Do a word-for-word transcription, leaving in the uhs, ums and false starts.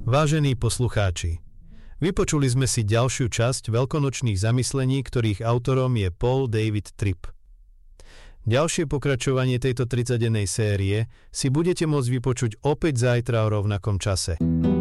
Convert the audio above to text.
Vážení poslucháči, vypočuli sme si ďalšiu časť veľkonočných zamyslení, ktorých autorom je Paul David Tripp. Ďalšie pokračovanie tejto tridsaťdennej série si budete môcť vypočuť opäť zajtra o rovnakom čase.